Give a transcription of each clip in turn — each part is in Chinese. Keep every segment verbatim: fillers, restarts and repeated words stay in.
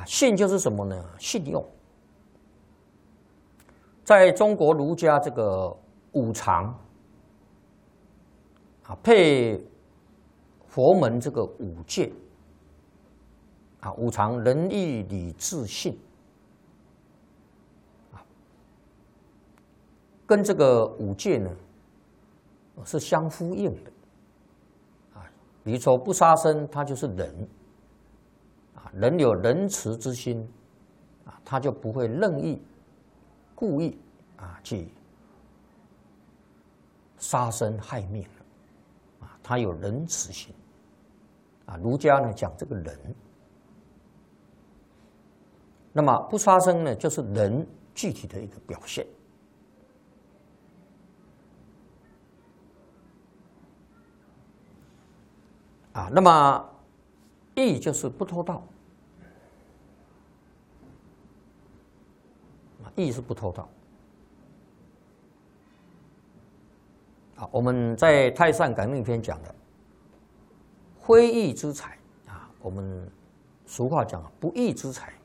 啊，信就是什么呢？信用。在中国儒家这个五常啊，配佛门这个五戒啊，五常仁义礼智信啊，跟这个五戒呢是相呼应的啊。比如说不杀生，它就是仁啊，人有仁慈之心啊，他就不会任意故意啊去杀生害命了啊，他有仁慈心啊。儒家呢讲这个仁，那么不杀生呢，就是人具体的一个表现啊。那么义就是不偷盗啊，义是不偷盗啊。我们在《太上感应篇》讲的非义之财啊，我们俗话讲不义之财。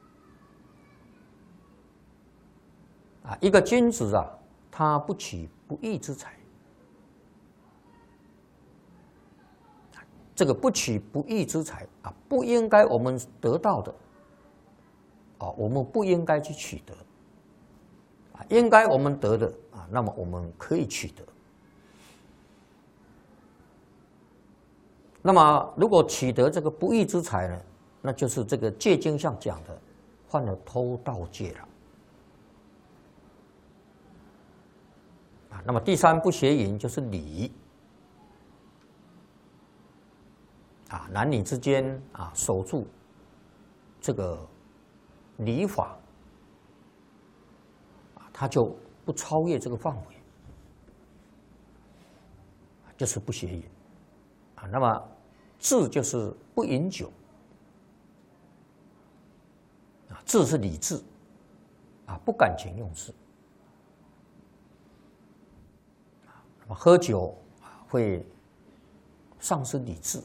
啊，一个君子啊，他不取不义之财。这个不取不义之财啊，不应该我们得到的，啊，我们不应该去取得。啊，应该我们得的啊，那么我们可以取得。那么，如果取得这个不义之财呢，那就是这个戒经上讲的，犯了偷盗戒了。啊，那么第三不邪淫就是礼啊，男女之间啊，守住这个礼法啊，他就不超越这个范围，就是不邪淫啊。那么智就是不饮酒啊，智是理智啊，不感情用事。喝酒会丧失理智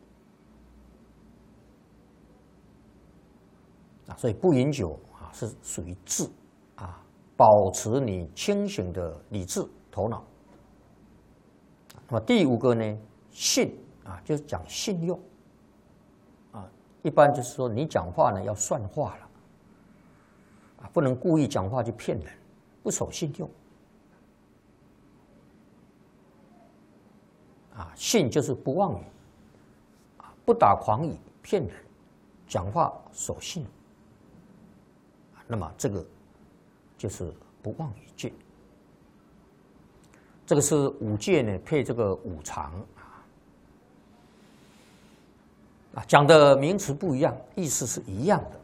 啊，所以不饮酒啊是属于智啊，保持你清醒的理智头脑。那么第五个呢，信啊，就是讲信用啊，一般就是说你讲话呢要算话了啊，不能故意讲话去骗人，不守信用。啊，信就是不妄语，啊，不打诳语骗人，讲话守信，那么这个就是不妄语戒。这个是五戒呢配这个五常啊，讲的名词不一样，意思是一样的。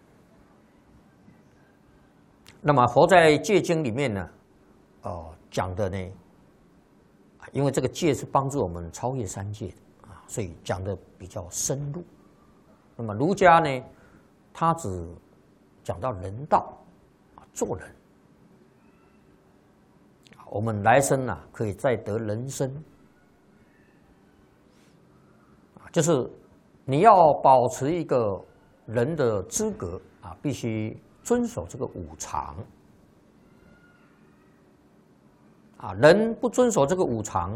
那么佛在戒经里面呢，哦讲的呢。因为这个戒是帮助我们超越三界的啊，所以讲的比较深入。那么儒家呢，他只讲到人道啊，做人。我们来生啊，可以再得人生啊，就是你要保持一个人的资格啊，必须遵守这个五常。啊，人不遵守这个五常，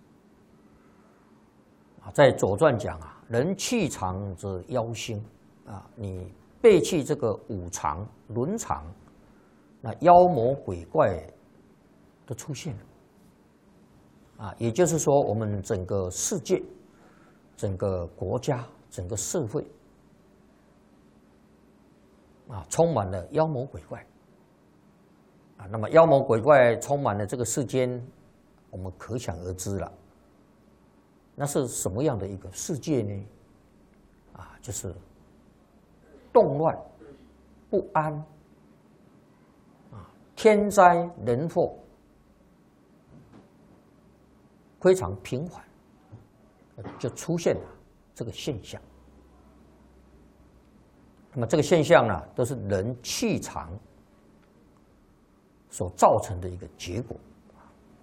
啊，在《左传》讲啊，人弃常则夭星啊，你背弃这个五常伦常，那妖魔鬼怪都出现了啊。也就是说，我们整个世界、整个国家、整个社会啊，充满了妖魔鬼怪。啊，那么妖魔鬼怪充满了这个世间，我们可想而知了。那是什么样的一个世界呢？啊，就是动乱、不安，啊，天灾人祸非常频繁，就出现了这个现象。那么这个现象呢，都是人气场所造成的一个结果。